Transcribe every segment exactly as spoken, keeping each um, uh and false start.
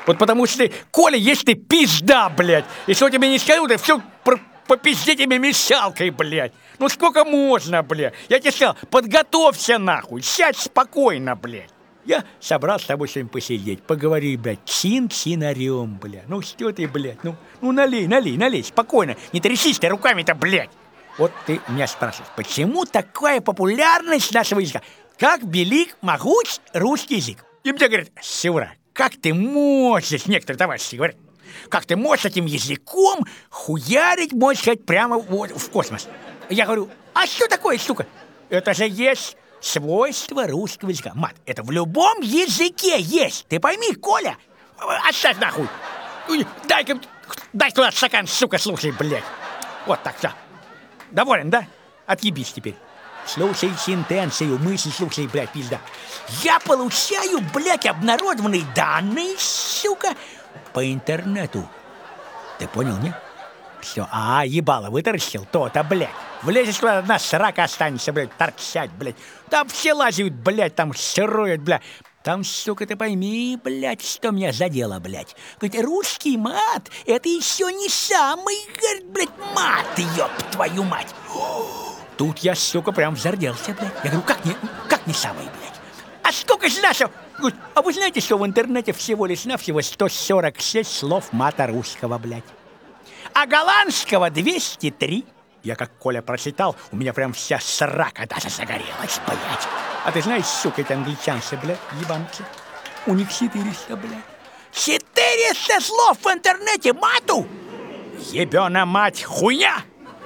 Вот потому что ты, Коля, если ты пизда, блядь. Если я тебе не скажу, ты все по пизде тебе мешалкой, блядь. Ну сколько можно, блядь? Я тебе сказал, подготовься нахуй, сядь спокойно, блядь. Я собрал с тобой сегодня посидеть, поговори, блядь, чин-чинарем, блядь. Ну что ты, блядь, ну, ну налей, налей, налей, спокойно. Не трясись ты руками-то, блядь. Вот ты меня спрашиваешь, почему такая популярность нашего языка? Как велик, могуч русский язык? И мне говорят, Севра, как ты можешь, некоторые товарищи говорят, как ты можешь этим языком хуярить, можно сказать, прямо вот в космос? Я говорю, а что такое, сука? Это же есть свойство русского языка. Мат, это в любом языке есть. Ты пойми, Коля, оставь нахуй. Дай-ка, дай туда стакан, сука, слушай, блядь. Вот так, все. Доволен, да? Отъебись теперь. Слушай сентенцию, мысль, слушай, блядь, пизда. Я получаю, блядь, обнародованные данные, сука, по интернету. Ты понял, нет? Все, а, ебало вытаращил, то-то, блядь. Влезешь туда, одна срака останется, блядь, торчать, блядь. Там все лазят, блядь, там сыруют, блядь. Там, сука, ты пойми, блядь, что меня задело, блядь. Говорит, русский мат, это еще не самый, говорит, блядь, мат, ёб твою мать. Тут я, сука, прям взарделся, блядь. Я говорю, как не, как не самый, блядь? А сколько же нашего? Говорит, а вы знаете, что в интернете всего лишь навсего сто сорок шесть слов мата русского, блядь. А голландского двести три. Я как Коля прочитал, у меня прям вся срака даже загорелась, блядь. А ты знаешь, сука, эти англичанцы, блядь, ебанцы, у них четыреста, блядь. четыреста слов в интернете мату! Ебена мать, хуйня!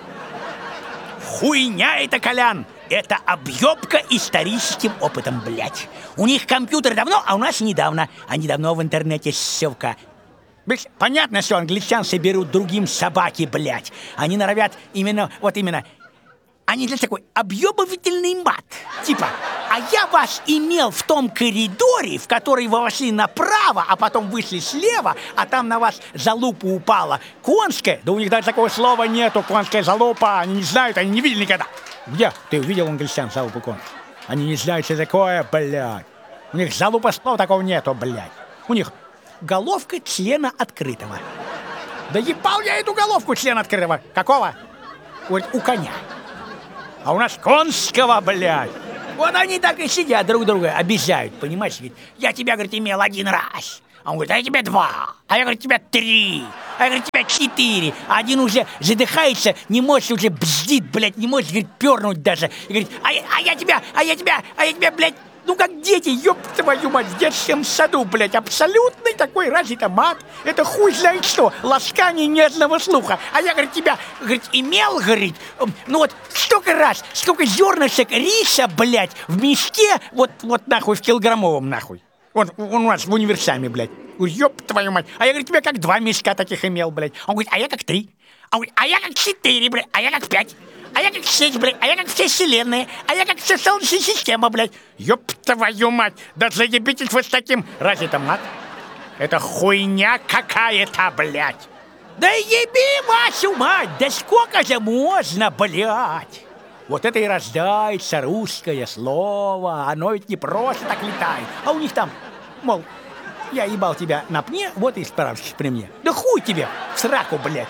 Хуйня это, Колян! Это объебка историческим опытом, блядь. У них компьютер давно, а у нас недавно. А недавно в интернете ссылка. Понятно, что англичанцы берут другим собаки, блядь. Они норовят именно, вот именно. Они для такой объебывательный мат. Типа, а я вас имел в том коридоре, в который вы вошли направо, а потом вышли слева, а там на вас залупа упала. Конская? Да у них даже такого слова нету, конская залупа. Они не знают, они не видели никогда. Где? Ты увидел англичан залупу конскую? Они не знают, что такое, блядь. У них залупа слова такого нету, блядь. У них головка члена открытого. Да ебал я эту головку члена открытого. Какого? Вот у коня. А у нас конского, блядь. Вот они так и сидят, друг друга обижают, понимаешь? Я тебя, говорит, имел один раз. А он говорит, а я тебя два. А я, говорит, тебя три. А я, говорит, тебя четыре. А один уже задыхается, не может, уже бздит, блядь, не может, говорит, пернуть даже. И говорит, а я, а я тебя, а я тебя, а я тебя, блядь, ну как дети, ёб твою мать, в детском саду, блядь, абсолютный такой, разве это мат? Это хуй знает что, ласкание нежного слуха. А я, говорит, тебя, говорит, имел, говорит, ну вот столько раз, сколько зернышек риса, блядь, в мешке, вот, вот нахуй, в килограммовом нахуй. Он, он у нас в универсаме, блядь. Ёб твою мать. А я, говорит, тебя как два мешка таких имел, блядь. Он говорит, а я как три. А он говорит, а я как четыре, блядь, а я как пять. А я как сеть, блядь, а я как все вселенные, а я как вся солнечная система, блядь. Ёб твою мать, да заебитесь вы с таким. Разве это мат? Это хуйня какая-то, блядь. Да еби вашу мать, да сколько же можно, блядь. Вот это и рождается русское слово, оно ведь не просто так летает. А у них там, мол, я ебал тебя на пне, вот и справишься при мне. Да хуй тебе в сраку, блядь.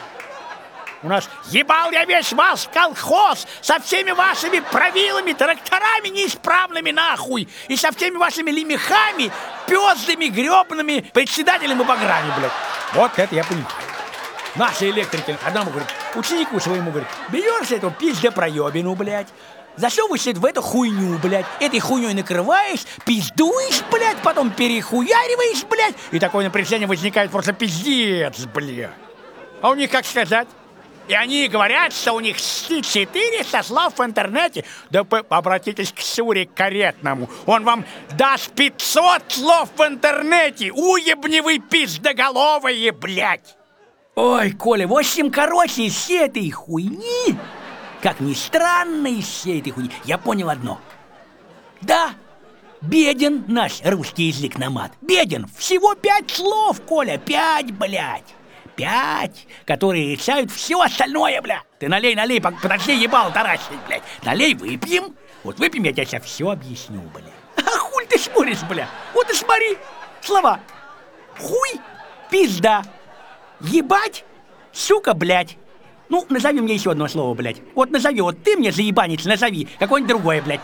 У нас ебал я весь вас, колхоз, со всеми вашими правилами, тракторами неисправными нахуй, и со всеми вашими лемехами, пёздами, грёбаными председателями баграми, блядь. Вот это я понимаю. Наши электрики одному говорят, ученику своему говорят, берешь эту пиздопроёбину, блядь, засовываешься в эту хуйню, блядь, этой хуйней накрываешь, пиздуешь, блядь, потом перехуяриваешь, блядь, и такое напряжение возникает просто пиздец, блядь. А у них как сказать? И они говорят, что у них четыреста слов в интернете. Да обратитесь к Суре Каретному. Он вам даст пятьсот слов в интернете. Уебни вы пиздоголовые, блядь. Ой, Коля, в общем, короче, из всей этой хуйни, как ни странно, из всей этой хуйни, я понял одно. Да, беден наш русский язык на мат. Беден. Всего пять слов, Коля, пять, блядь. Пять, которые решают все остальное, бля. Ты налей, налей, подожди, ебал, таращить, блядь. Налей, выпьем. Вот выпьем, я тебе сейчас все объясню, бля. А хуй ты смотришь, бля. Вот и смотри, слова. Хуй, пизда. Ебать, сука, блядь. Ну, назови мне еще одно слово, блядь. Вот назови, вот ты мне заебанец, назови. Какое-нибудь другое, блядь.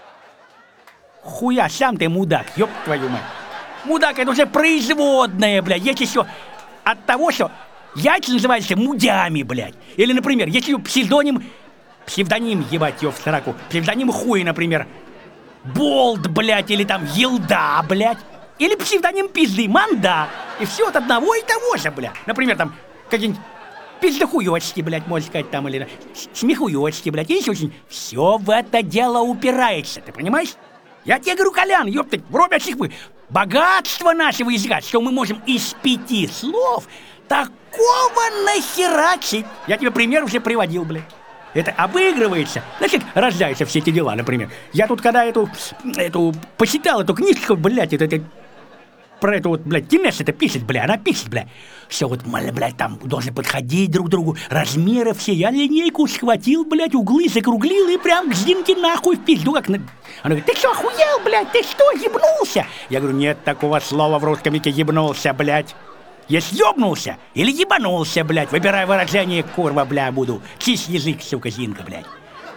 Хуя, сам ты мудак, ёб твою мать. Мудак, это уже производное, блядь. Есть еще от того, что яйца называются мудями, блядь. Или, например, если псевдоним, псевдоним, ебать его в сраку, псевдоним хуй, например, Болт, блядь, или там Елда, блядь. Или псевдоним пизды, Манда. И все от одного и того же, блядь. Например, там какие-нибудь пиздохуёчки, блядь, можно сказать, там, или смехуёчки, блядь. Есть очень... Все в это дело упирается, ты понимаешь? Я тебе говорю, Колян, ёпта, вроде всех мы... Богатство нашего языка, что мы можем из пяти слов такого нахерачить. Я тебе пример уже приводил, блядь. Это обыгрывается, значит, рождаются все эти дела, например. Я тут, когда эту, эту почитал эту книжку, блядь, это, это, про эту вот, блядь, Тинес это пишет, блядь, она пишет, блядь. Все вот, блядь, там должны подходить друг к другу, размеры все. Я линейку схватил, блядь, углы закруглил и прям к Зинке нахуй в пизду, как на... Она говорит, ты что, охуел, блядь, ты что, ебнулся? Я говорю, нет такого слова в русском языке, ебнулся, блядь. Есть ёбнулся или ебанулся, блядь. Выбирай выражение, курва, бля, буду. Чисть язык, сука, Зинка, блядь.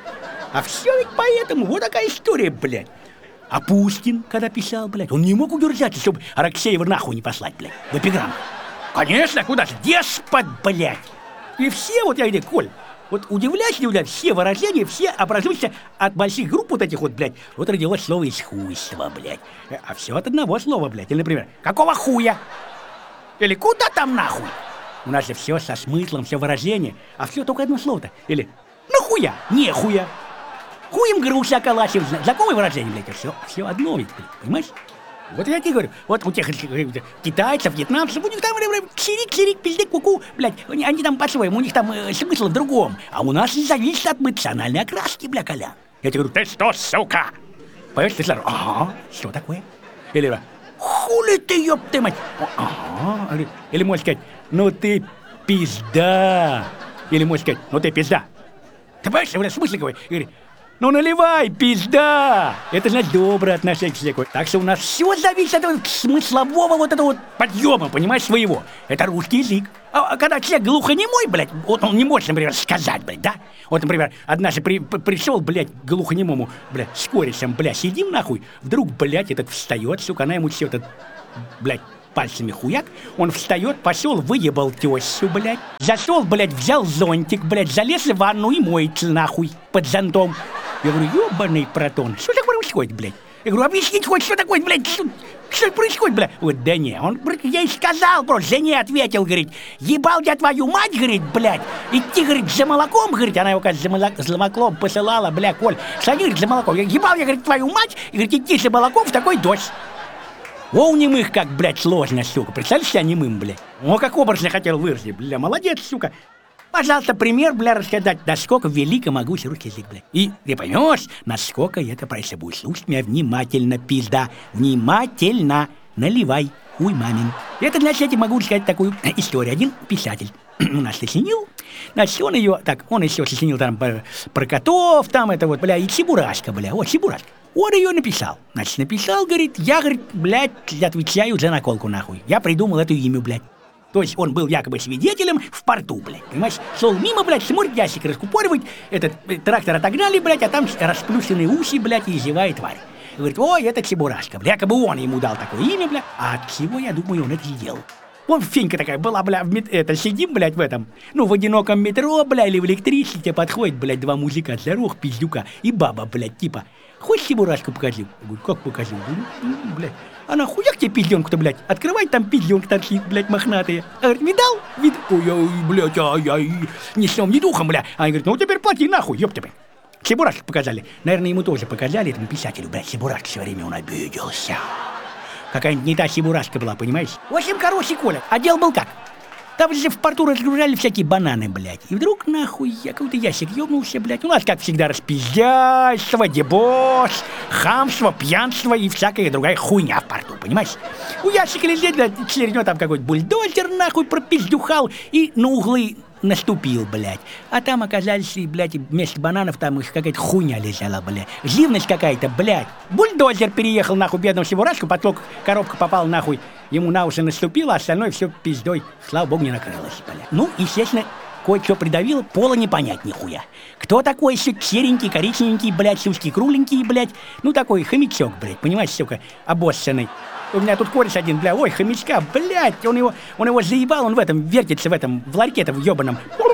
А все ведь поэтому, вот такая история, блядь. А Пушкин, когда писал, блядь, он не мог удержаться, чтобы Араксеева нахуй не послать, блядь, в эпиграмму. Конечно, куда же, деспот, блядь. И все, вот я говорю, Коль, вот удивляйся, не удивляйся, все выражения, все образуются от больших групп вот этих вот, блядь. Вот родилось слово из хуйства, блядь. А все от одного слова, блядь. Или, например, какого хуя? Или куда там нахуй? У нас же все со смыслом, все выражение, а все только одно слово-то. Или нахуя, нехуя. Хуем груша околачивать. Знакомое выражение, блядь, все, все одно ведь, блядь, понимаешь? Вот я тебе говорю, вот у тех китайцев, вьетнамцев, у них там чирик-чирик, пиздик, куку, блядь, они там по-своему, у них там э, смысл в другом. А у нас зависит от эмоциональной окраски, бля, Коля. Я тебе говорю, ты что, сука? Понимаешь, ты сразу, ага, что такое? Или хули ты, ёб ты мать? Ага. Или, или можешь сказать, ну ты пизда. Или можешь сказать, ну ты пизда. Ты понимаешь, в смысле какой? Говорит, ну наливай, пизда. Это значит доброе отношение к человеку. Так что у нас все зависит от этого смыслового вот этого вот подъема, понимаешь, своего. Это русский язык. А, а когда человек глухонемой, блядь, вот он не может, например, сказать, блядь, да? Вот, например, однажды при, при, пришел, блядь, к глухонемому, блядь, с корешем, блядь, сидим нахуй, вдруг, блядь, этот встает, сука, она ему все этот, блядь, пальцами хуяк, он встает, пошел, выебал тещу, блядь, зашел, блядь, взял зонтик, блядь, залез в ванну и моется нахуй под зонтом. Я говорю, ёбаный протон, что такое происходит, блядь? Я говорю, объяснить хоть, что такое, блядь, что, что происходит, блядь? Вот, да не, он, я и сказал просто, жене ответил, говорит, ебал я твою мать, говорит, блядь, идти, говорит, за молоком, говорит, она его, кажется, за, молок, за молоком посылала, бля, Коль, сходи, говорит, за молоком. Я ебал я, говорит, твою мать, и, говорит, идти за молоком в такой дождь. О, у немых как, блядь, сложно, сука, представляешь себя немым, блядь? О, как образно хотел выразить, бля, молодец, сука. Пожалуйста, пример, бля, рассказать, насколько велико могучий русский язык, бля. И ты поймешь, насколько это проще будет. Слушай меня внимательно, пизда. Внимательно. Наливай. Уй, мамин. Это, значит, я могу сказать такую историю. Один писатель у нас сочинил. Значит, он ее, так, он еще сочинил там про, про котов, там это вот, бля, и Чебурашка, бля, вот Чебурашка. Он ее написал. Значит, написал, говорит, я, говорит, блядь, отвечаю за наколку, нахуй. Я придумал эту имя, блядь. То есть он был якобы свидетелем в порту, блядь, понимаешь? Шел мимо, блядь, смотрит, ящик раскупоривает, этот э, трактор отогнали, блядь, а там расплющенные уши, блядь, и зевает тварь. Говорит, ой, это Чебурашка, блядь, якобы он ему дал такое имя, блядь, а от чего, я думаю, он это сделал. Вон фенька такая была, бля, в мет... это, сидим, блядь, в этом, ну, в одиноком метро, бля, или в электричестве, подходит, блядь, два мужика, здоровых пиздюка, и баба, блядь, типа, хочешь Чебурашку покажи? Я говорю, как покажи? Говорю, ну, блядь. Она хуяк тебе пизденку-то, блядь, открывает, там пизденка торчит, блядь, мохнатая. Она говорит, видал? Вид... Ой, ой, блядь, ай-яй, ни сном, ни духом, бля. Она говорит, ну теперь плати нахуй, ёб тебя. Чебурашку показали. Наверное, ему тоже показали, этому писателю, блядь, Чебурашка все время он обиделся. Какая-нибудь не та Чебурашка была, понимаешь? В общем, короче, Коля, а дело был как? Там же в порту разгружали всякие бананы, блядь. И вдруг, нахуй, я какой-то ящик ёбнулся, блядь. У нас, как всегда, распиздяйство, дебош, хамство, пьянство и всякая другая хуйня в порту, понимаешь? У ящика лежит, блядь, через него там какой-то бульдозер, нахуй, пропиздюхал. И на углы наступил, блядь. А там оказались, блядь, вместо бананов там их какая-то хуйня лежала, блядь. Живность какая-то, блядь. Бульдозер переехал, нахуй, бедного Чебурашку, поток, коробка попала, нахуй, ему на уши наступила, а остальное все пиздой, слава богу, не накрылось, блядь. Ну, естественно, кое-что придавило, пола не понять нихуя. Кто такой еще серенький, коричневенький, блядь, сюшки кругленькие, блядь. Ну, такой хомячок, блядь, понимаешь, сука, обоссанный. У меня тут кореш один, бля, ой, хомячка, блядь, он его, он его заебал, он в этом, вертится в этом, в ларьке-то в ёбаном.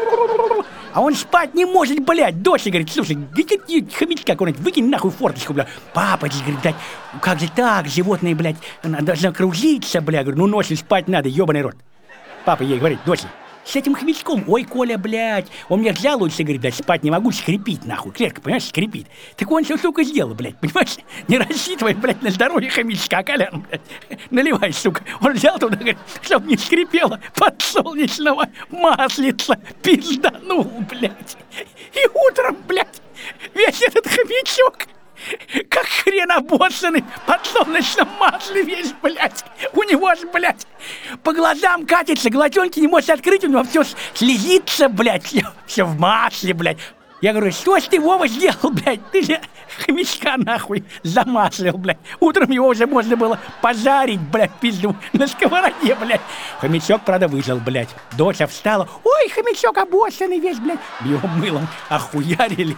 А он спать не может, блядь. Дочь говорит, слушай, хомячка какой-нибудь, выкинь нахуй форточку, бля. Папа, говорит, блядь, как же так, животные, блядь, она должна кружиться, бля. Говорю, ну ночью спать надо, ёбаный рот. Папа ей говорит, дочь, с этим хомячком, ой, Коля, блядь, он мне жалуется, говорит, блядь, спать не могу, скрипит, нахуй, клетка, понимаешь, скрипит. Так он все, сука, сделал, блядь, понимаешь, не рассчитывай, блядь, на здоровье хомячка, Колян, блядь, наливай, сука. Он взял туда, говорит, чтоб не скрипело, подсолнечного маслица пизданул, блядь. И утром, блядь, весь этот хомячок, как хрен обоссанный, под солнечном масле весь, блядь. У него же, блядь, по глазам катится, глазенки не может открыть, у него все слезится, блядь, все, все в масле, блядь. Я говорю, что ж ты, Вова, сделал, блядь? Ты же хомячка, нахуй, замаслил, блядь. Утром его уже можно было пожарить, блядь, пизду, на сковороде, блядь. Хомячок, правда, выжил, блядь. Доча встала, ой, хомячок обоссанный весь, блядь. Его мылом охуярили.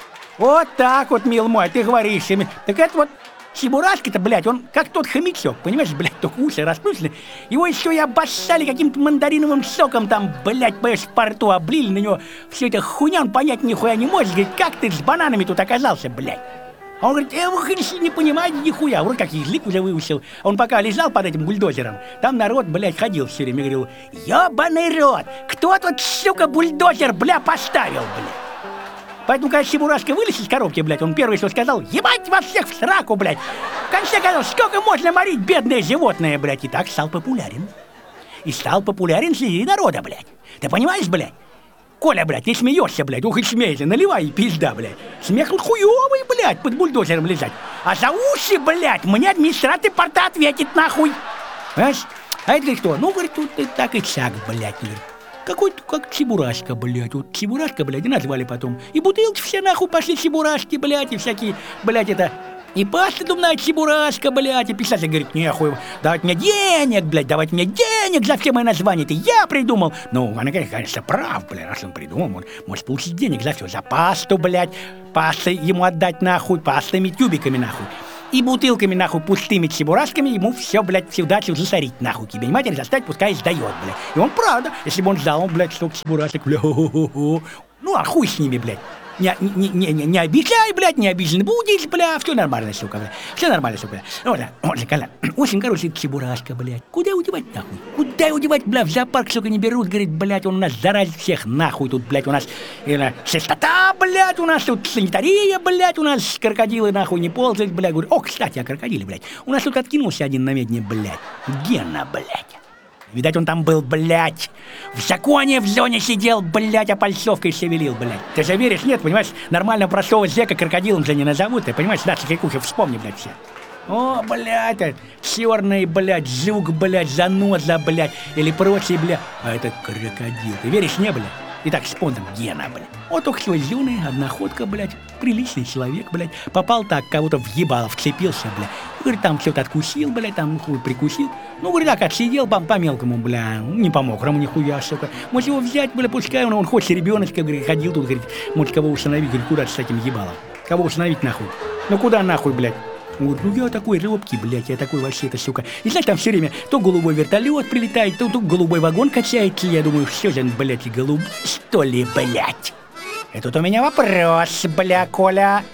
Вот так вот, мил мой, ты говоришь ими. Так это вот Чебурашка-то, блядь, он как тот хомячок, понимаешь, блядь, только уши расплющены. Его еще и обоссали каким-то мандариновым соком там, блядь, понимаешь, в порту облили на него. Все это хуйня, он понять нихуя не может. Говорит, как ты с бананами тут оказался, блядь? А он говорит, я вы не понимаете нихуя. Вроде как язык уже выучил. Он пока лежал под этим бульдозером, там народ, блядь, ходил все время, говорил, ебаный рот, кто тут, сука, бульдозер, бля, поставил, блядь? Поэтому, когда Чебурашка вылез из коробки, блядь, он первый, что сказал, ебать вас всех в сраку, блядь. В конце концов, сколько можно морить бедное животное, блядь. И так стал популярен. И стал популярен среди народа, блядь. Ты понимаешь, блядь? Коля, блядь, не смеешься, блядь, ух и смейся, наливай, пизда, блядь. Смех тут хуёвый, блядь, под бульдозером лежать. А за уши, блядь, мне администратор порта ответит, нахуй. Понимаешь? А это кто? Ну, говорит, тут и так и сяк, блядь, говорит. Какой-то как Чебурашка, блядь. Вот Чебурашка, блядь, и назвали потом. И бутылки все нахуй пошли Чебурашки, блядь, и всякие, блядь, это... И паста думная Чебурашка, блядь, и писатель говорит, нехуй, давайте мне денег, блядь, давайте мне денег за все мои названия, это я придумал. Ну, она, конечно, прав, блядь, раз он придумал, он может получить денег за все, за пасту, блядь, пасты ему отдать нахуй, пастами, тюбиками нахуй. И бутылками, нахуй, пустыми Чебурашками ему все, блядь, всю дачу засорить, нахуй, тебе матери заставить, пускай сдает, блядь. И он правда, если бы он сдал, он, блядь, столько Чебурашек, бля, ну, а хуй с ними, блядь. Не, не, не, не, не обижай, блядь, не обижен будешь, бля, все нормально, сука, бля, все нормально, сука, бля. Вот, вот же, Коля, очень, короче, Чебурашка, блядь, куда его девать, нахуй, куда его девать, бля, в зоопарк, сука, не берут, говорит, блядь, он у нас заразит всех, нахуй, тут, блядь, у нас э, чистота, блядь, у нас тут санитария, блядь, у нас крокодилы, нахуй, не ползают, блядь, говорю, о, кстати, о крокодиле, блядь, у нас тут откинулся один на медне, блядь, Гена, блядь. Видать, он там был, блядь, в законе в зоне сидел, блядь, а пальцовкой шевелил, блядь. Ты же веришь, нет, понимаешь, нормально простого зэка крокодилом же не назовут, ты понимаешь, наши крикухи, вспомни, блядь, все. О, блядь, черный, блядь, жук, блядь, заноза, блядь, или прочий, блядь, а это крокодил, ты веришь, не, блядь? Итак, спонсор Гена, блядь. Вот только что зеленый, одноходка, блядь, приличный человек, блядь, попал так, кого-то въебало, вцепился, блядь. Говорит, там что-то откусил, блядь, там хуй прикусил. Ну, говорит, так, отсидел по, по мелкому, бля, не по мокрому нихуя, сука. Может его взять, бля, пускай он, он хоть ребеночка, говорит, ходил тут, говорит, может кого установить, говорит, куда с этим ебалом? Кого установить нахуй? Ну, куда нахуй, блядь? Он говорит, ну я такой робкий, блядь, я такой вообще, это, сука. И знаешь, там все время то голубой вертолет прилетает, то, то голубой вагон качается. Я думаю, все же, блядь, и голубой, что ли, блядь? И тут у меня вопрос, бля, Коля.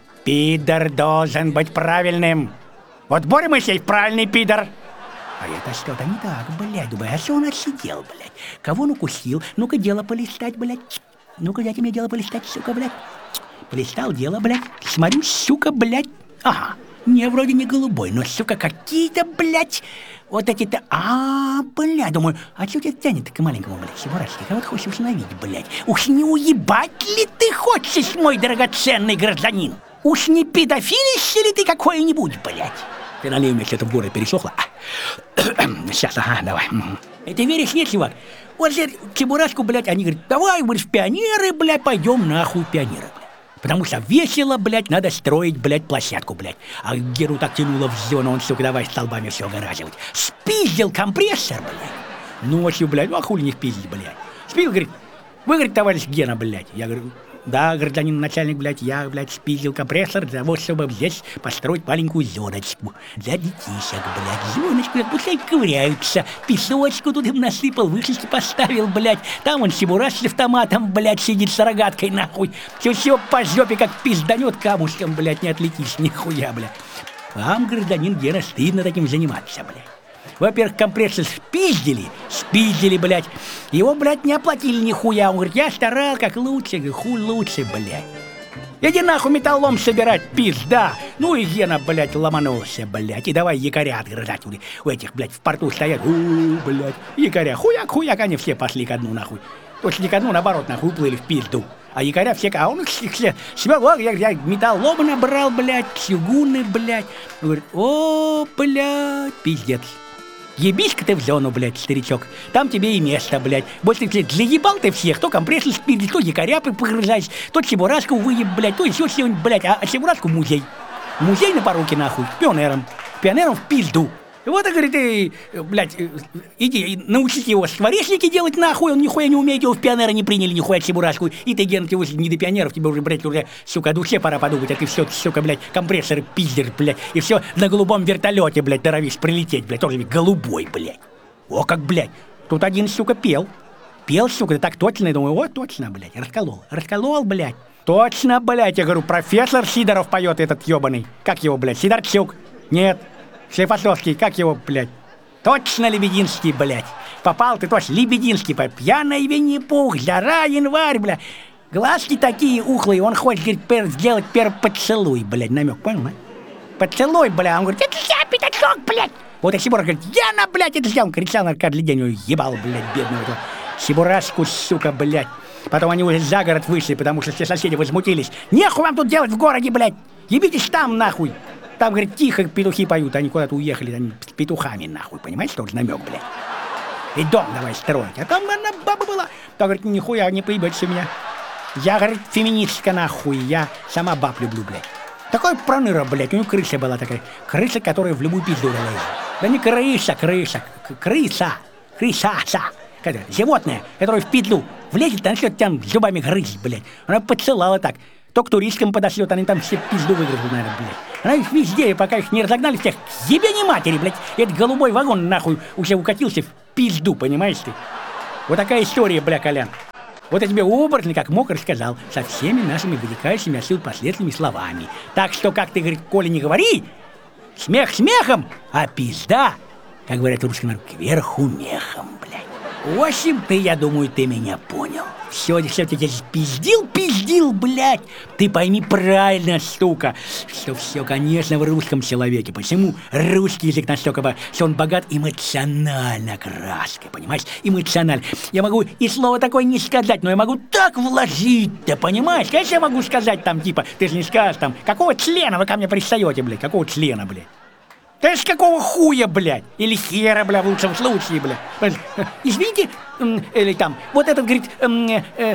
Пидор должен быть правильным. Вот Боря Моисеев правильный пидор. А это что-то не так, блядь, думаю, а что он отсидел, блядь? Кого он укусил? Ну-ка, дело полистать, блядь. Ну-ка, дайте мне дело полистать, сука, блядь. Полистал дело, блядь. Смотрю, сука, блядь. Ага. Не, вроде не голубой, но, сука, какие-то, блядь, вот эти-то... А, блядь, думаю, а что тебя тянет к маленькому, блядь, Чебурашке? Кого ты хочешь установить, блядь? Уж не уебать ли ты хочешь, мой драгоценный гражданин? Уж не педофилище ли ты какой-нибудь, блядь? Ты налей мне, если это в горле пересохло. Сейчас, ага, давай. И ты веришь, нет, чувак? Вот здесь Чебурашку, блядь, они говорят, давай, говоришь, в пионеры, блядь, пойдем нахуй в пионеры, блядь. Потому что весело, блядь, надо строить, блядь, площадку, блядь. А Геру так тянуло в зону, он, сука, давай столбами все огораживать. Спиздил компрессор, блядь. Ночью, блядь, ну а хули не впиздить, блядь. Спил, говорит, вы, говорит, товарищ Гена, блядь. Я говорю, да, гражданин начальник, блядь, я, блядь, спиздил компрессор для того, чтобы здесь построить маленькую зоночку для детишек, блядь. Зоночку, пускай ковыряются. Песочку тут им насыпал, вышечки поставил, блядь. Там он Чебураш с автоматом, блядь, сидит с рогаткой, нахуй. Все-все по жопе, как пизданет камушком, блядь, не отлетишь, нихуя, блядь. Вам, гражданин Гена, стыдно таким заниматься, блядь. Во-первых, компрессор спиздили, спиздили, блядь. Его, блядь, не оплатили нихуя. Он говорит, я старал как лучше, говорю, хуй лучше, блядь. Иди нахуй металлом собирать, пизда. Ну и Гена, блядь, ломанулся, блядь. И давай якоря отгрызать у этих, блядь, в порту стоят. У, блядь, якоря, хуяк, хуяк, они все пошли ко дну, нахуй. Точно не ко дну, наоборот, нахуй, уплыли в пизду. А якоря все, а он их все, я, я металлом набрал, блядь, чугуны, блядь. Он говорит, о, блядь, пиздец. Ебись-ка ты в зону, блядь, старичок. Там тебе и место, блядь. Больше, блядь, заебал ты всех. То компрессор спиздишь, то якоря погрызаешь, то Чебурашку выеб, блядь, то еще что-нибудь, блядь. А, а Чебурашку в музей. Музей на поруки, нахуй, пионером. Пионером в пизду. Вот, и говорит, ты, блядь, иди, научите его скворечники делать, нахуй, он нихуя не умеет, его в пионеры не приняли, нихуя Чебурашку. И ты, Ген, ты уже не до пионеров, тебе уже, блядь, уже, сука, о душе пора подумать, а ты все, сука, блядь, компрессоры пиздер, блядь, и все на голубом вертолете, блядь, норовишь прилететь, блядь, тоже голубой, блядь. О, как, блядь, тут один, сука, пел. Пел, сука, так точно, я думаю, о, точно, блядь, расколол, расколол, блядь. Точно, блядь, я говорю, профессор Сидоров поет этот ебаный. Как его, блядь, Сидорчук? Нет. Склифосовский, как его, блядь? Точно Лебединский, блядь. Попал ты точно, Лебединский, по пьяной Винни-Пух, жара, январь, блядь. Глазки такие ухлые, он хочет, говорит, пер, сделать первый поцелуй, блядь, намек, понял, а? Поцелуй, блядь, он говорит, это я, пятачок, блядь. Вот и Сибураш говорит, я на, блядь, это я, он кричал на каждый день, он ебал, блядь, бедного этого Сибурашку, сука, блядь. Потом они уже за город вышли, потому что все соседи возмутились. Нехуй вам тут делать в городе, блядь, ебитесь там, нахуй. Там, говорит, тихо петухи поют, они куда-то уехали, они с петухами, нахуй, понимаешь, что же намек, блядь. И дом давай строить. А там она баба была. Там, говорит, нихуя не поебется меня. Я, говорит, феминистка, нахуй, я сама баб люблю, блядь. Такой проныра, блядь, у него крыша была такая. Крыса, которая в любую пизду лезет. Да не крыша, крыша, крыса, крыса, животное, которое в петлю влезет, начнет там зубами грызть, блядь. Она поцелала так. То к туристам подошлет, они там все пизду выгрызут, наверное, блядь. Она их везде, пока их не разогнали всех, ебе не матери, блядь. Этот голубой вагон, нахуй, уже укатился в пизду, понимаешь ты? Вот такая история, бля, Колян. Вот я тебе образно, как мог, рассказал, со всеми нашими вытекающими отсюда последними словами. Так что, как ты, говорит, Коля, не говори, смех смехом, а пизда, как говорят русским, кверху мехом, блядь. В общем, ты, я думаю, ты меня понял. Все, все, ты здесь пиздил, пиздил, блядь. Ты пойми правильно, сука, что все, конечно, в русском человеке. Почему русский язык настолько, что он богат эмоционально краской, понимаешь? Эмоционально. Я могу и слово такое не сказать, но я могу так вложить, ты понимаешь? Конечно, я могу сказать там, типа, ты же не скажешь там, какого члена вы ко мне пристаете, блядь, какого члена, блядь? Да с какого хуя, блядь? Или хера, бля, в лучшем случае, бля. Извините, или там, вот этот, говорит, э, э,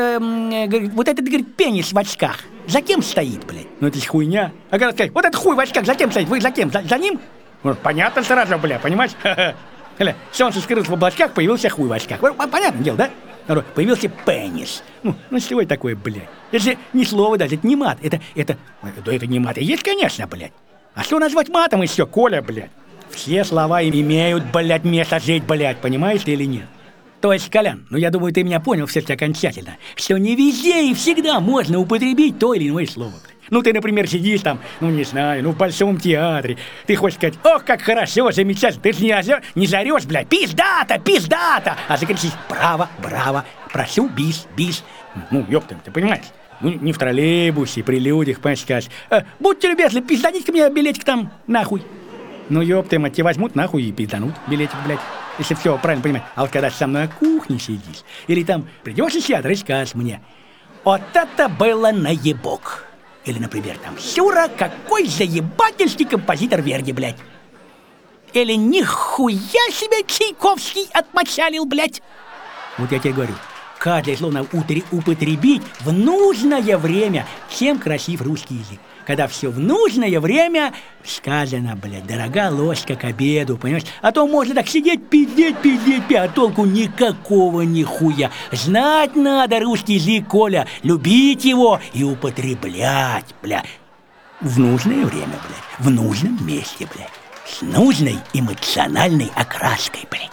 э, говорит, вот этот, говорит, пенис в очках. За кем стоит, блядь? Ну это ж хуйня. А когда сказать, вот этот хуй в очках, за кем стоит? Вы за кем? За, за ним? Ну, понятно сразу, бля, понимаешь? Бля, солнце скрылось в облачках, появился хуй в очках. Понятное дело, да? Появился пенис. Ну, ну что это такое, блядь? Это же не слово даже, это не мат. Это, это, да это не мат. Есть, конечно, блядь. А что назвать матом еще, Коля, блядь? Все слова имеют, блядь, место жить, блядь, понимаешь ты или нет? То есть, Колян, ну я думаю, ты меня понял все-таки окончательно, что не везде и всегда можно употребить то или иное слово, блядь. Ну ты, например, сидишь там, ну не знаю, ну в Большом театре, ты хочешь сказать, ох, как хорошо, замечательно, ты же не, озер, не зарешь, блядь, пиздата, пиздата, а закричишь, браво, браво, прошу, бис, бис, ну ёптам, ты понимаешь? Ну, не в троллейбусе, при людях, понимаешь, скажешь, э, будьте любезны, пизданите-ка мне билетик там, нахуй. Ну, ёпты, мать, тебе возьмут нахуй и пизданут билетик, блядь, если все правильно понимаешь. А вот когда со мной на кухне сидишь, или там придешь и сядешь, расскажешь мне, вот это было наебок. Или, например, там, Сюра, какой заебательский композитор Верди, блядь. Или нихуя себе Чайковский отмочалил, блядь. Вот я тебе говорю, каждое слово надо употребить в нужное время. Чем красив русский язык? Когда все в нужное время сказано, блядь, дорога ложка к обеду, понимаешь? А то можно так сидеть, пиздеть, пиздеть, а толку никакого нихуя. Знать надо русский язык, Коля, любить его и употреблять, блядь. В нужное время, блядь, в нужном месте, блядь. С нужной эмоциональной окраской, блядь.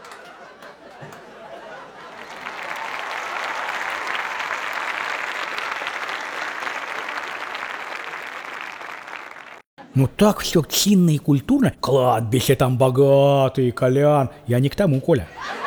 Ну так все чинно и культурно. Кладбище там богатые, Колян. Я не к тому, Коля.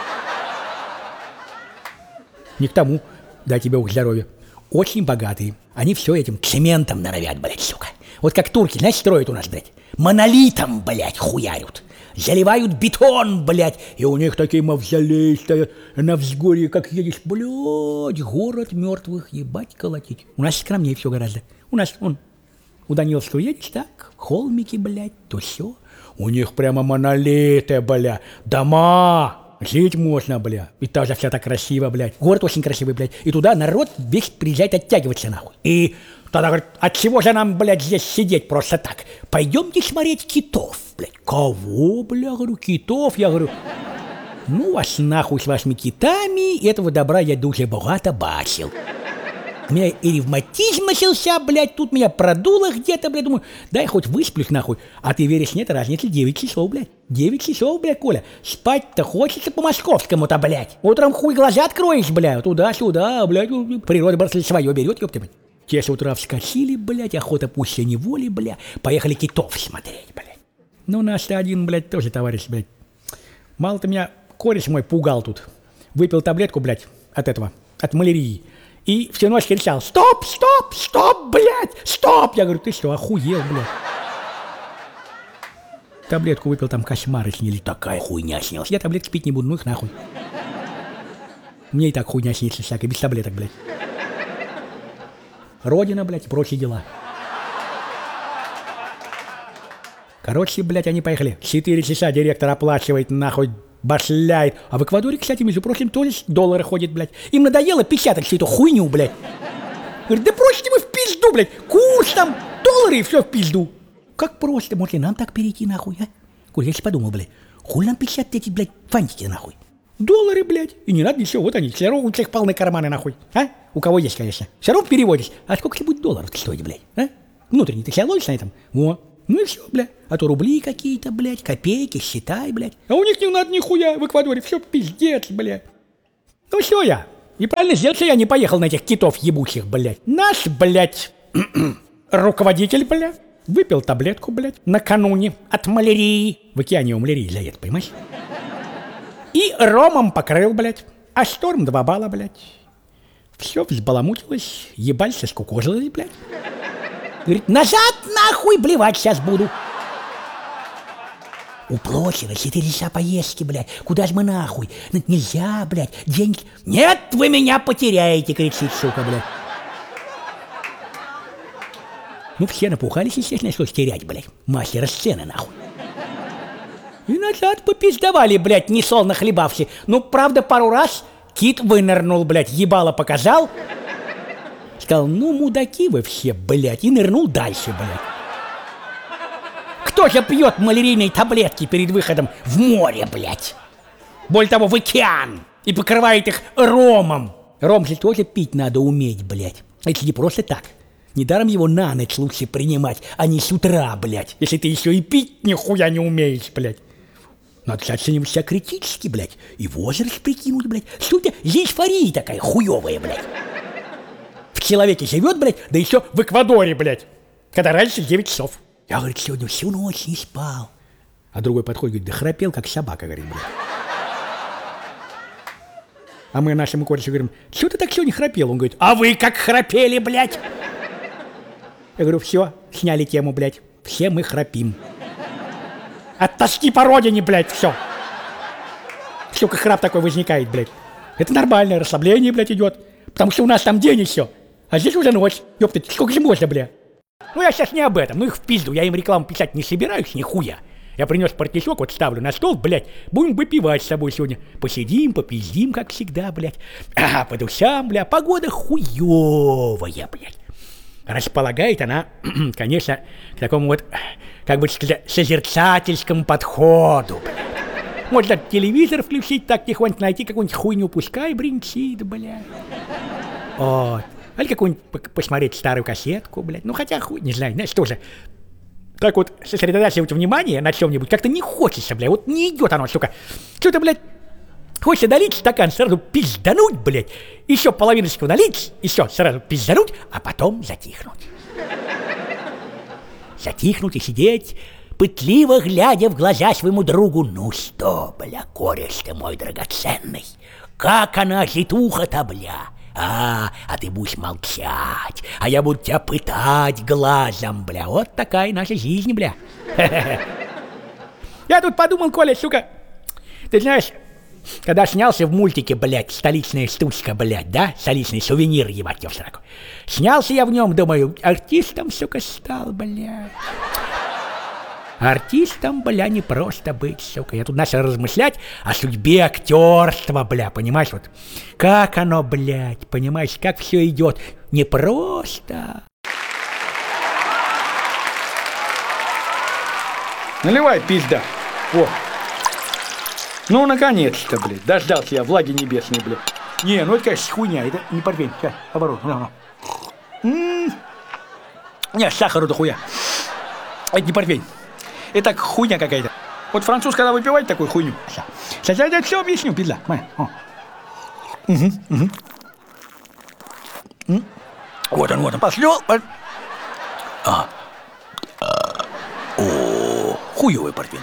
Не к тому. Дай тебе ух здоровья. Очень богатые. Они все этим цементом норовят, блядь, сука. Вот как турки, знаешь, строят у нас, блядь. Монолитом, блядь, хуярят. Заливают бетон, блядь. И у них такие мавзолеи стоят на взгорье, как едешь, блядь, город мертвых, ебать, колотить. У нас скромнее все гораздо. У нас, он... У Даниловского едешь, так, холмики, блядь, то все. У них прямо монолиты, бля, дома. Жить можно, бля. И тоже вся так красиво, блядь. Город очень красивый, блядь. И туда народ весь приезжает оттягиваться, нахуй. И тогда говорит, от чего же нам, блядь, здесь сидеть просто так? Пойдемте смотреть китов, блядь. Кого, бля, говорю, китов? Я говорю, ну вас нахуй с вашими китами, этого добра я дуже богато бачил. У меня и ревматизм начался, блядь, тут меня продуло где-то, блядь, думаю, дай хоть высплюсь, нахуй. А ты веришь, нет, разница девять часов, блядь. девять часов, блядь, Коля. Спать-то хочется по-московскому-то, блядь. Утром хуй глаза откроешь, блядь, туда-сюда, блядь, природа, брат, свое берет, ёпта, блядь. Те с утра вскочили, блядь, охота пуще неволи, блядь, поехали китов смотреть, блядь. Ну, наш-то один, блядь, тоже товарищ, блядь. Мало-то меня кореш мой пугал тут. Выпил таблетку, блядь, от этого, от малярии. И всю ночь кричал: стоп, стоп, стоп, блядь, стоп! Я говорю, ты что, охуел, блядь? Таблетку выпил, там кошмары снили, такая хуйня снилась. Я таблетки пить не буду, ну их нахуй. Мне и так хуйня снится всякая, без таблеток, блядь. Родина, блядь, и прочие дела. Короче, блядь, они поехали. Четыре часа директор оплачивает, нахуй, башляет. А в Эквадоре, кстати, между прочим, тоже доллары ходят, блядь. Им надоело печатать всю эту хуйню, блядь. Говорит, да бросьте вы в пизду, блядь. Курс там, доллары и все в пизду. Как просто, может ли нам так перейти, нахуй, а? Коль, я сейчас подумал, блядь, хуй нам печатать эти, блядь, фантики, нахуй. Доллары, блядь, и не надо ничего, вот они, все равно у всех полные карманы, нахуй, а? У кого есть, конечно. Все равно переводишь. А сколько тебе будет долларов стоить, блядь, а? Внутренний, ты себя ловишь на этом? Во. Ну и все, блядь. А то рубли какие-то, блядь, копейки, считай, блядь. А у них не надо нихуя в Эквадоре, все пиздец, блядь. Ну все я. И правильно сделал, что я не поехал на этих китов ебучих, блядь. Наш, блядь, руководитель, блядь, выпил таблетку, блядь, накануне от малярии. В океане у малярии лает, понимаешь? И ромом покрыл, блядь. А шторм два балла, блядь. Все взбаламутилось, ебалься скукожилось, блядь. Говорит, назад нахуй блевать сейчас буду. Уплочено, четыре часа поездки, блядь. Куда ж мы нахуй? Нельзя, блядь, деньги. Нет, вы меня потеряете, кричит, сука, блядь. Ну, все напухались, естественно, что терять, блядь. Мастера сцены, нахуй. И назад попиздовали, блядь, не сол нахлебавши. Ну, правда, пару раз кит вынырнул, блядь, ебало показал. Сказал, ну, мудаки вы все, блядь, и нырнул дальше, блядь. Кто же пьет малярийные таблетки перед выходом в море, блядь? Более того, в океан. И покрывает их ромом. Ром же тоже пить надо уметь, блядь. Это не просто так. Недаром его на ночь лучше принимать, а не с утра, блядь. Если ты еще и пить нихуя не умеешь, блядь. Надо оценивать себя критически, блядь. И возраст прикинуть, блядь. Что у тебя здесь эйфория такая хуевая, блядь? В человеке живет, блядь, да еще в Эквадоре, блядь. Когда раньше девять часов. Я, говорит, сегодня всю ночь не спал. А другой подходит, говорит, да храпел, как собака, говорит, блядь. А мы нашему короче говорим, что ты так сегодня храпел? Он говорит, а вы как храпели, блядь? Я говорю, все, сняли тему, блядь. Все мы храпим. От тоски по родине, блядь, все. Сука, храп такой возникает, блядь. Это нормальное расслабление, блядь, идет. Потому что у нас там день еще. А здесь уже ночь. Ёпта, сколько же можно, бля? Ну, я сейчас не об этом. Ну, их в пизду. Я им рекламу писать не собираюсь, нихуя. Я принес партишок, вот ставлю на стол, блядь. Будем выпивать с собой сегодня. Посидим, попиздим, как всегда, блядь. Ага, по душам, бля. Погода хуёвая, блядь. Располагает она, конечно, к такому вот, как бы сказать, созерцательскому подходу, блядь. Можно телевизор включить, так тихонько найти какую-нибудь хуйню, пускай бринчит, блядь. Вот. Или какую-нибудь посмотреть старую кассетку, блядь. Ну, хотя хуй, не знаю, знаешь, тоже. Так вот, сосредотачивать внимание на чем-нибудь как-то не хочется, блядь. Вот не идет оно, сука. Что-то, блядь, хочется долить стакан, сразу пиздануть, блядь. Еще половиночку налить, еще сразу пиздануть, а потом затихнуть. Затихнуть и сидеть, пытливо глядя в глаза своему другу. Ну что, бля, кореш ты мой драгоценный, как она житуха-то, бля. А, а ты будешь молчать, а я буду тебя пытать глазом, бля. Вот такая наша жизнь, бля. Я тут подумал, Коля, сука, ты знаешь, когда снялся в мультике, блядь, «Столичная штучка», блядь, да? Столичный сувенир, ебать, я в сраку. Снялся я в нем, думаю, артистом, сука, стал, блядь. Артистом, бля, не просто быть, сука. Я тут начал размышлять о судьбе актерства, бля, понимаешь, вот. Как оно, блядь, понимаешь, как все идет. Не просто. Наливай, пизда. О. Ну, наконец-то, блядь. Дождался я влаги небесной, блядь. Не, ну это, конечно, хуйня. Это не портвейн. Сейчас, оборот. М-м-м. Не, сахару до хуя. Это не портвейн. Это хуйня какая-то. Вот француз, когда выпивает такую хуйню. Сейчас я тебе все объясню, пизда. Угу, угу. Вот он, вот он. Пошел. А. О, хуёвый портвейн.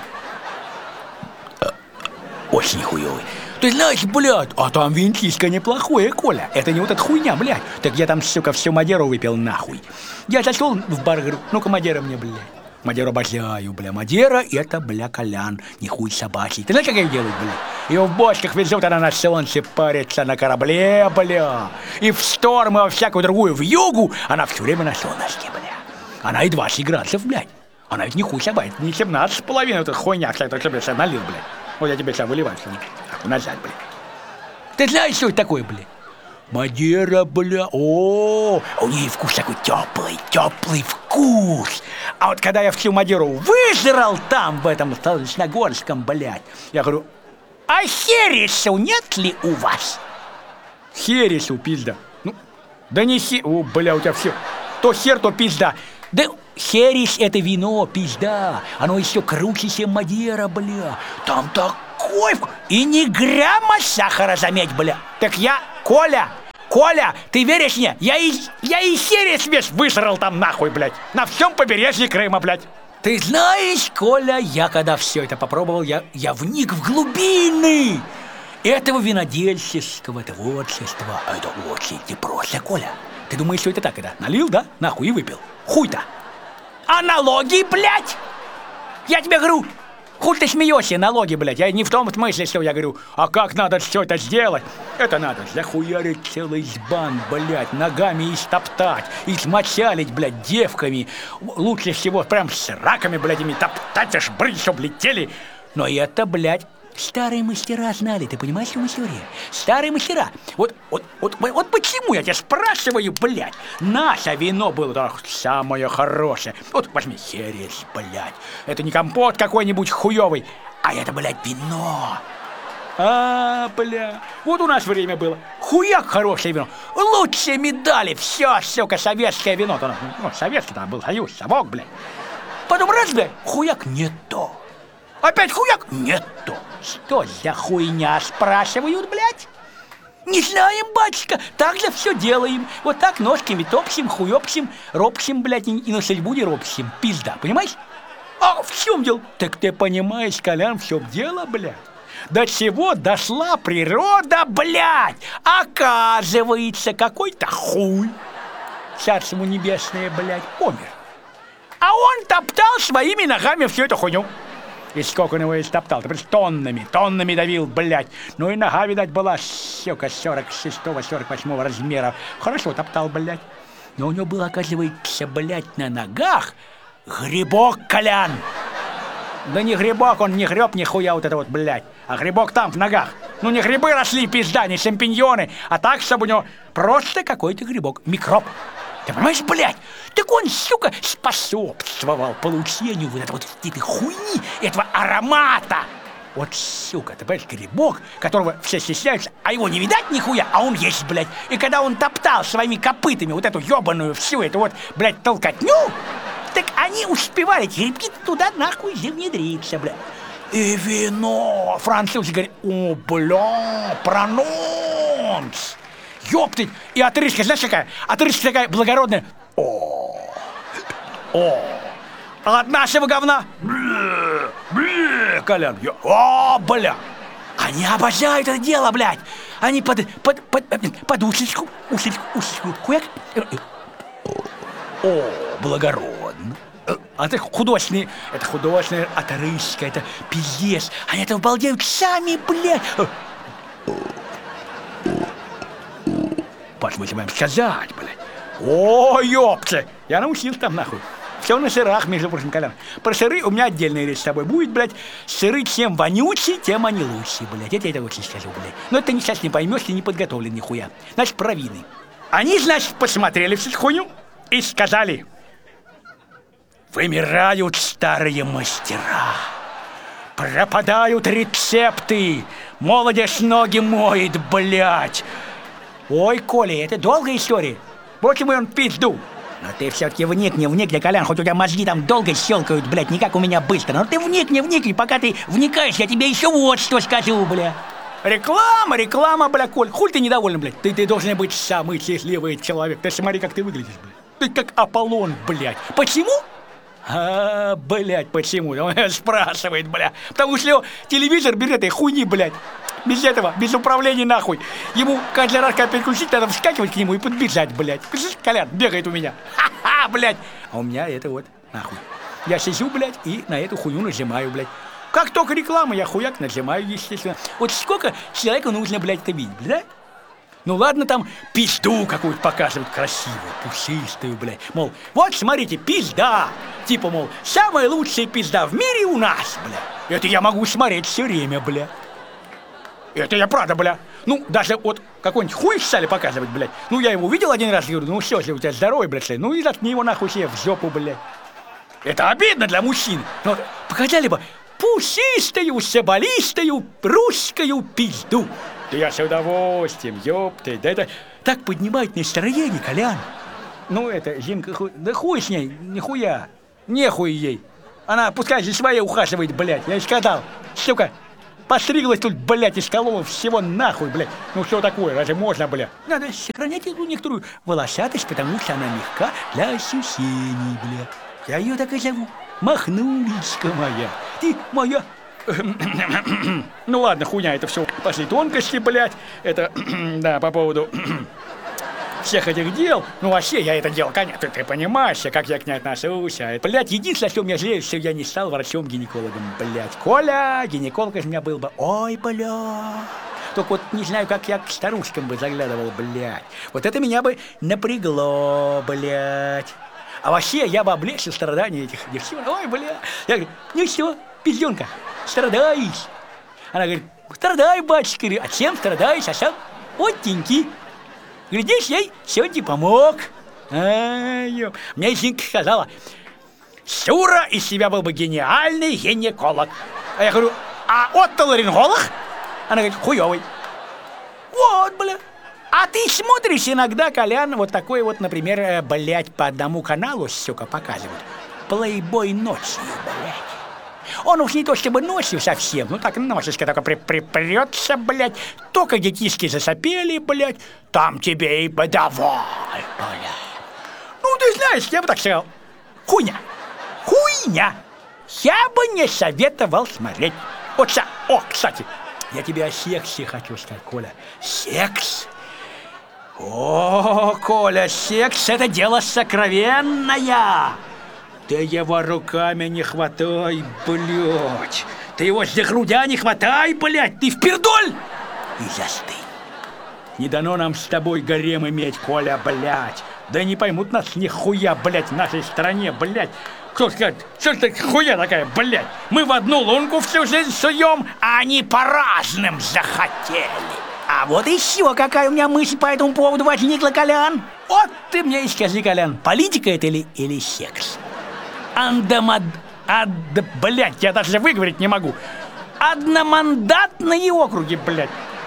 Очень хуёвый. Ты знаешь, блядь, а там винтишко неплохое, Коля. Это не вот эта хуйня, блядь. Так я там, сука, всю Мадеру выпил нахуй. Я зашел в бар, говорю, ну-ка, Мадера мне, блядь. Мадеру обожаю, бля. Мадера — это, бля, Колян, не хуй собачий. Ты знаешь, как ее делают, бля? Ее в бочках везут, она на солнце парится на корабле, бля. И в шторм, и во всякую другую вьюгу она все время на солнышке, бля. Она и двадцать градусов, блядь. Она ведь не хуй собачий, не семнадцать с половиной, эта хуйня, кстати, чтобы я себе налил, блядь. Вот я тебе сейчас выливаю, что ли. Так, назад, блядь. Ты знаешь, что это такое, блядь? Мадера, бля, о, у нее вкус такой теплый, теплый вкус. А вот когда я всю Мадеру выжрал там, в этом Солнечногорском, блядь, я говорю, а хересу нет ли у вас? Хересу, пизда. Ну, да не хер, о, бля, у тебя все. То хер, то пизда. Да херес — это вино, пизда. Оно еще круче, чем Мадера, бля. Там такой вкус. И ни грамма сахара, заметь, бля. Так я, Коля, Коля, ты веришь мне? Я и, я и херес весь высрал там нахуй, блядь. На всем побережье Крыма, блядь. Ты знаешь, Коля, я когда все это попробовал, я, я вник в глубины этого винодельческого творчества. Это очень непросто, Коля. Ты думаешь, что это так, это налил, да? Нахуй и выпил. Хуй-то. А налоги, блядь? Я тебе говорю, хуй ты смеешься, налоги, блядь. Я не в том смысле, что я говорю, а как надо все это сделать? Это надо захуярить целый избан, блядь, ногами истоптать, измочалить, блядь, девками. Лучше всего прям с раками, блядь, ими топтать, аж брыть, чтоб летели. Но это, блядь, старые мастера знали, ты понимаешь, что история? Старые мастера. Вот, вот, вот, вот почему я тебя спрашиваю, блядь, наше вино было да, самое хорошее. Вот возьми херес, блядь. Это не компот какой-нибудь хуёвый, а это, блядь, вино. А, бля, вот у нас время было. Хуяк хорошее вино. Лучшие медали, все, сука, советское вино. Ну, советский там был союз, совок, блядь. Потом раз, блядь, хуяк не то. Опять хуяк? Нету. Что за хуйня, спрашивают, блядь? Не знаем, батюшка, так же все делаем. Вот так ножками топсим, хуёпсим, ропсим, блядь, и, и на судьбу не ропсим. Пизда, понимаешь? А в чем дело? Так ты понимаешь, Колян, в чем дело, блядь? До чего дошла природа, блядь? Оказывается, какой-то хуй, царство ему небесное, блядь, помер. А он топтал своими ногами всю эту хуйню. И сколько он его истоптал, ты просто тоннами, тоннами давил, блядь. Ну и нога, видать, была, сука, сорок шестого сорок восьмого размера. Хорошо топтал, блядь. Но у него был, оказывается, блядь, на ногах грибок, Колян. Да не грибок, он не греб нихуя вот это вот, блядь. А грибок там, в ногах. Ну не грибы росли, пизда, не шампиньоны. А так, чтобы у него просто какой-то грибок, микроб. Ты понимаешь, блядь? Так он, сука, способствовал получению вот этой вот этой хуйни, этого аромата. Вот, сука, ты понимаешь, грибок, которого все стесняются, а его не видать нихуя, а он есть, блядь. И когда он топтал своими копытами вот эту ебаную всю эту вот, блядь, толкотню, так они успевали, эти грибки туда нахуй внедриться, блядь. И вино. Французы говорят, о, бля, прононс. Ёптыть! И отрыжка, знаешь какая? Отрыжка такая благородная. О, о. А от нашего говна? Бля, бля, Колян. Я, о, бля. Они обожают это дело, блядь. Они под, под, под, под усечку, усечку, усечку, хуяк. О, благородно. А это художественный, это художественная отрыжка, это пиздец. Они это обалдеют сами, блядь. Позвольте вам сказать, блядь. О, ёпта! Я научился там, нахуй. Все на сырах, между прочим, Колян. Про сыры у меня отдельная речь с тобой будет, блядь. Сыры чем вонючие, тем они лучше, блядь. Это я тебе очень скажу, блядь. Но это ты сейчас не поймешь, ты не подготовлен нихуя. Значит, про вины. Они, значит, посмотрели всю хуйню и сказали: вымирают старые мастера. Пропадают рецепты. Молодежь ноги моет, блядь. Ой, Коля, это долгая история. Вот ему он пизду. Но ты все-таки вникни, вникни, Колян, хоть у тебя мозги там долго щелкают, блядь, не как у меня быстро. Но ты вникни, вникни, пока ты вникаешь, я тебе еще вот что скажу, бля. Реклама, реклама, бля, Коль. Хуй ты недоволен, блядь. Ты, ты должен быть самый счастливый человек. Ты смотри, как ты выглядишь, блядь. Ты как Аполлон, блядь. Почему? А, блядь, почему? Он спрашивает, бля. Потому что телевизор без этой хуйни, блядь. Без этого, без управления, нахуй. Ему каждый раз, когда переключить, надо вскакивать к нему и подбежать, блядь. Колян бегает у меня. Ха-ха, блядь. А у меня это вот, нахуй. Я сижу, блядь, и на эту хуйню нажимаю, блядь. Как только реклама, я хуяк нажимаю, естественно. Вот сколько человеку нужно, блядь, это видеть, блядь? Ну ладно, там пизду какую-то показывают красивую, пушистую, блядь. Мол, вот смотрите, пизда. Типа, мол, самая лучшая пизда в мире у нас, блядь. Это я могу смотреть все время, блядь. Это я правда, бля. Ну, даже вот какой-нибудь хуй стали показывать, блядь. Ну, я его увидел один раз и говорю, ну все, если у тебя здоровый, блядь, ну и заткни его нахуй себе в жопу, блядь. Это обидно для мужчин. Но показали бы пушистую, соболистую, русскую пизду. Да я с удовольствием, ёпты. Да это так поднимает настроение, Колян. Ну, это, Зинка, хуй... да хуй с ней, нихуя. Нехуй ей. Она пускай за своей ухаживает, блядь. Я ей сказал, сука. Постриглась тут, блядь, из колова всего нахуй, блядь. Ну что такое, разве можно, блядь? Надо сохранять эту некоторую волосатость, потому что она мягка для ощущений, блядь. Я ее так и зову. Махнулечка моя. Ты моя... Ну ладно, хуйня, это все пошли тонкости, блядь. Это, да, по поводу... всех этих дел, ну вообще я это делал, конечно, ты, ты понимаешь, как я к ней отношусь, блядь, единственное, что меня жалеет, что я не стал врачом-гинекологом, блядь. Коля, гинеколог из меня был бы, ой, бля. Только вот не знаю, как я к старушкам бы заглядывал, блядь. Вот это меня бы напрягло, блядь. А вообще я бы облегчил страдания этих девчонок, ой, бля. Я говорю, ну что, пизденка, страдаешь? Она говорит, страдай, батюшка, а чем страдаешь, а сам отеньки. Глядишь, я ей сегодня помог. Ай, мне Зинка сказала, Шура из себя был бы гениальный гинеколог. А я говорю, а отоларинголог? Она говорит, хуёвый. Вот, бля. А ты смотришь иногда, Колян, вот такой вот, например, блядь, по одному каналу, сука, показывают. Плейбой ночью, блядь. Он уж не то чтобы ночью совсем, ну так носишка только при припрется, блядь. Только детишки засопели, блядь, там тебе и подавай, блядь. Ну, ты знаешь, я бы так сказал, хуйня, хуйня. Я бы не советовал смотреть. Вот сейчас, о, кстати, я тебе о сексе хочу сказать, Коля. Секс? О, Коля, секс — это дело сокровенное. Ты его руками не хватай, блядь. Ты его за грудя не хватай, блядь. Ты впердоль и застынь. Не дано нам с тобой гарем иметь, Коля, блядь. Да не поймут нас нихуя, блядь, в нашей стране, блядь. Кто скажет, что это хуя такая, блядь? Мы в одну лунку всю жизнь суем, а они по разным захотели. А вот еще какая у меня мысль по этому поводу возникла, Колян. Вот ты мне и скажи, Колян, политика это или, или секс? Андамад... Ад... Блядь, я даже выговорить не могу. Одномандатные округи, блядь.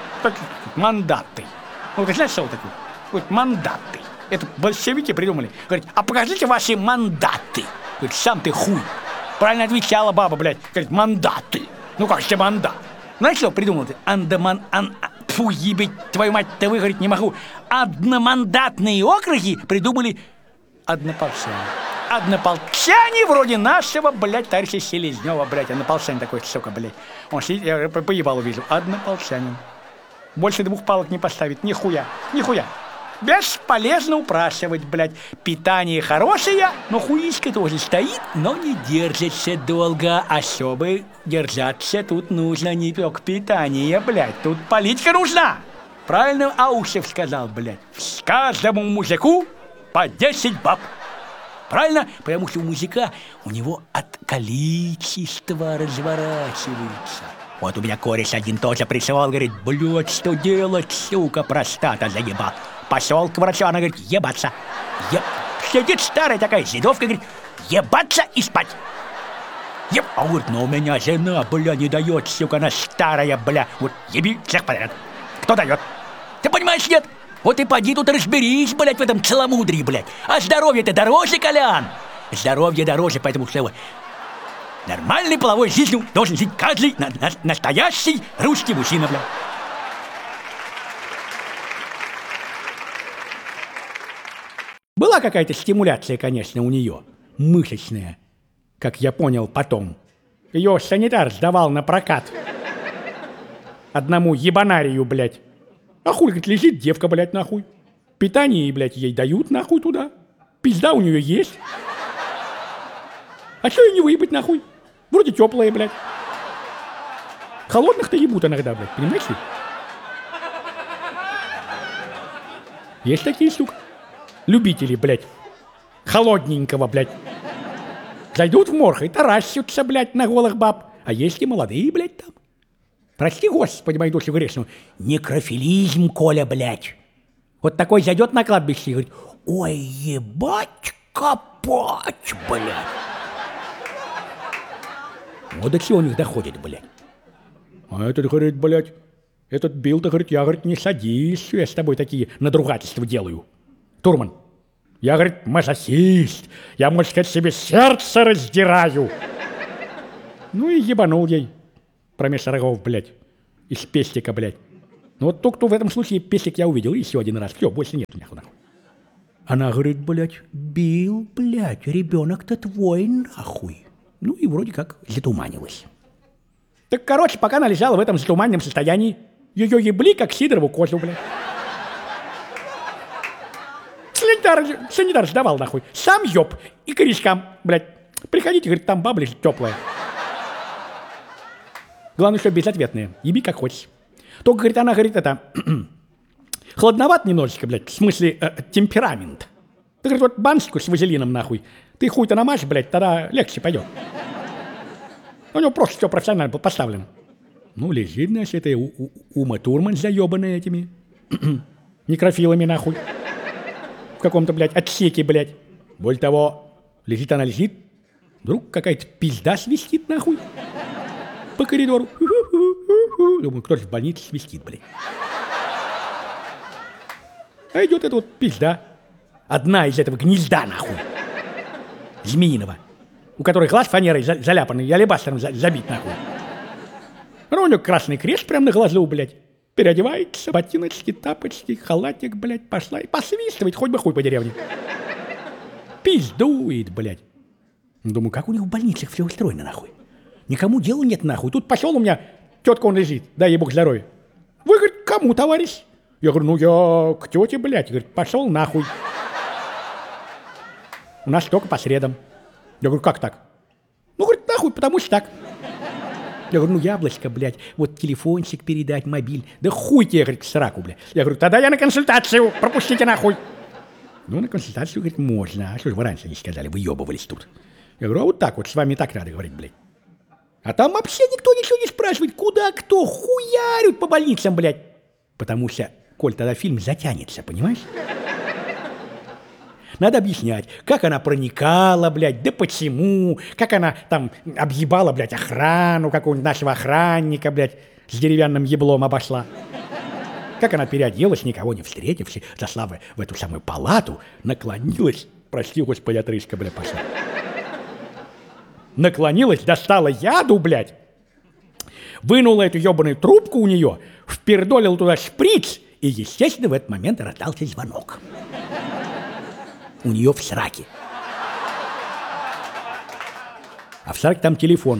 Мандаты. Ну, ты знаешь, что такое? Вот мандаты. Это большевики придумали. Говорит, а покажите ваши мандаты. Говорит, сам ты хуй. Правильно отвечала баба, блядь. Говорит, мандаты. Ну как же мандат? Знаешь, что придумал ты? Андаман... Ан... Фу, ебать, твою мать-то выговорить не могу. Одномандатные округи придумали однополчане. Однополчане вроде нашего, блядь, товарища Селезнева, блядь. Однополчанин такой, сука, блядь. Он сидит, я поебал увидел. Однополчанин. Больше двух палок не поставит, нихуя, нихуя. Бесполезно упрашивать, блядь. Питание хорошее, но хуиська тоже стоит, но не держится долго. А чтобы держаться, тут нужно не только питание, блядь. Тут политика нужна. Правильно Аушев сказал, блядь. Каждому мужику по десять баб. Правильно? Потому что у мужика у него от количества разворачивается. Вот у меня кореш один тоже пришел, говорит, блядь, что делать, сука, простата заебал. Пошел к врачу, она говорит, ебаться. Еб... Сидит старая такая зидовка, говорит, ебаться и спать. Еб... А вот, ну у меня жена, бля, не дает, сука, она старая, бля. Вот еби всех подряд. Кто дает? Ты понимаешь, нет? Вот и поди тут разберись, блядь, в этом целомудрии, блядь. А здоровье-то дороже, Колян. Здоровье дороже, поэтому что... Нормальной половой жизнью должен жить каждый на на настоящий русский мужчина, бля. Была какая-то стимуляция, конечно, у нее, мышечная, как я понял потом. Ее санитар сдавал на прокат одному ебанарию, блядь. А хуй, говорит, лежит девка, блядь, нахуй. Питание, блядь, ей дают, нахуй, туда. Пизда у нее есть. А что ее не выебать, нахуй? Вроде теплые, блядь. Холодных-то ебут иногда, блядь, понимаешь ли? Есть такие, сука, любители, блядь, холодненького, блядь. Зайдут в морг и таращутся, блядь, на голых баб. А есть и молодые, блядь, там. Прости, Господи, мою душу грешную. Некрофилизм, Коля, блядь. Вот такой зайдет на кладбище и говорит, ой, ебать, копать, блядь. Вот до чего у них доходит, блядь. А этот, говорит, блядь, этот бил-то, говорит, я, говорит, не садись, я с тобой такие надругательства делаю. Турман, я, говорит, мазохист, я, можно сказать, себе сердце раздираю. Ну и ебанул ей промеж рогов, блядь, из пестика, блядь. Ну вот только в этом случае пестик я увидел еще один раз. Все, больше нет. Нахуй. Она говорит, блядь, бил, блядь, ребенок-то твой, нахуй. Ну и вроде как затуманилась. Так, короче, пока она лежала в этом затуманенном состоянии, ее ебли, как Сидорову козу, блядь. Санитар, санитар сдавал, нахуй. Сам еб и корешкам, блядь. Приходите, говорит, там баба лежит теплая. Главное, что безответная. Еби как хочешь. Только, говорит, она, говорит, это... хладноват немножечко, блядь, в смысле э, темперамент. Ты, говорит, вот баночку с вазелином, нахуй, ты хуй-то намажь, блядь, тогда легче пойдет. У него просто все профессионально было поставлено. Ну, лежит, значит, это у- у- Ума Турман заебанная этими некрофилами, нахуй. В каком-то, блядь, отсеке, блядь. Более того, лежит она, лежит, вдруг какая-то пизда свистит, нахуй. По коридору. Думаю, кто же в больнице свистит, блядь. А идет эта вот пизда. Одна из этого гнезда, нахуй. Змеиного. У которой глаз фанерой за- заляпанный, и алебастером за- забит, нахуй. Ну, у него красный крест прямо на глазу, блядь. Переодевается, ботиночки, тапочки, халатик, блядь, пошла и посвистывает, хоть бы хуй по деревне. Пиздует, блядь. Думаю, как у них в больницах все устроено, нахуй. Никому дела нет, нахуй. Тут пошел у меня, тетка он лежит, дай ей бог здоровья. Вы, говорит, кому, товарищ? Я говорю, ну я к тете, блядь. Говорит, пошел нахуй. У нас только по средам. Я говорю, как так? Ну, говорит, нахуй, потому что так. Я говорю, ну, яблочко, блядь, вот телефончик передать, мобиль. Да хуй тебе, говорит, к сраку, блядь. Я говорю, тогда я на консультацию, пропустите нахуй. Ну, на консультацию, говорит, можно. А что же вы раньше не сказали, вы ебывались тут. Я говорю, а вот так вот, с вами так надо говорить, блядь. А там вообще никто ничего не спрашивает, куда кто, хуярят по больницам, блядь. Потому что, Коль, тогда фильм затянется, понимаешь? Надо объяснять, как она проникала, блядь, да почему, как она там объебала, блядь, охрану какого-нибудь нашего охранника, блядь, с деревянным еблом обошла. Как она переоделась, никого не встретивши, зашла в, в эту самую палату, наклонилась, прости, господи, отрыжка, блядь, пошла. Наклонилась, достала яду, блядь, вынула эту ебаную трубку у нее, впердолила туда шприц, и, естественно, в этот момент раздался звонок. У нее в сраке. А в сраке там телефон.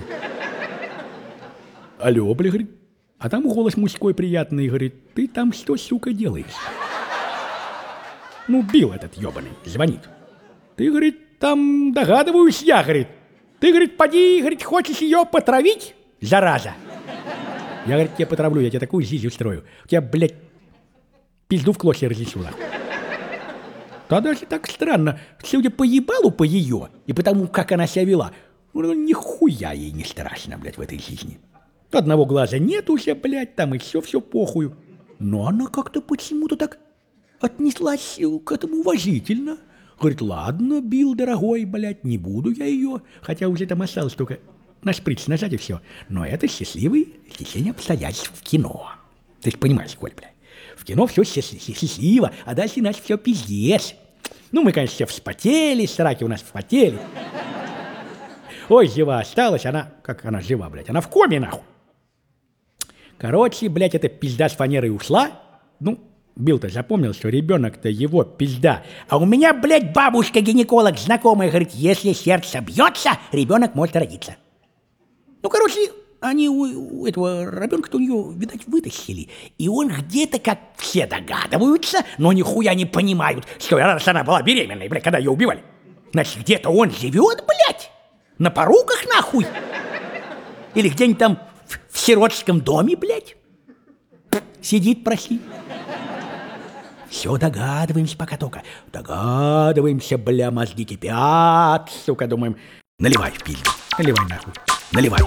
Алло, бля, говорит. А там голос мужской приятный, говорит, ты там что, сука, делаешь? Ну, Билл этот ебаный, звонит. Ты, говорит, там догадываюсь я, говорит. Ты, говорит, поди, говорит, хочешь ее потравить, зараза? Я, говорит, тебя потравлю, я тебе такую жизнь устрою. У тебя, блядь, пизду в клочья разнесу, нахуй. Да даже так странно, судя по ебалу по ее, и потому, как она себя вела, ну, нихуя ей не страшно, блядь, в этой жизни. Одного глаза нет уже, блядь, там и все-все похую. Но она как-то почему-то так отнеслась к этому уважительно. Говорит, ладно, Билл, дорогой, блядь, не буду я ее, хотя уже там осталось только на шприц нажать и все. Но это счастливое стечение обстоятельств в кино. Ты же понимаешь, Коль, блядь. В кино все счастливо, а дальше иначе все пиздец. Ну, мы, конечно, все вспотели, сраки у нас вспотели. Ой, жива осталась, она, как она жива, блядь, она в коме, нахуй. Короче, блядь, эта пизда с фанерой ушла. Ну, Билл-то запомнил, что ребенок-то его пизда. А у меня, блядь, бабушка-гинеколог знакомая говорит, если сердце бьется, ребенок может родиться. Ну, короче, они у, у этого ребенка-то у нее, видать, вытащили. И он где-то, как все догадываются, но нихуя не понимают, что раз она была беременной, блядь, когда ее убивали. Значит, где-то он живет, блядь, на поруках, нахуй. Или где-нибудь там в, в сиротском доме, блядь. Сидит, проси. Все догадываемся пока только. Догадываемся, бля, мозги кипят, сука, думаем. Наливай в пизду, наливай нахуй, наливай.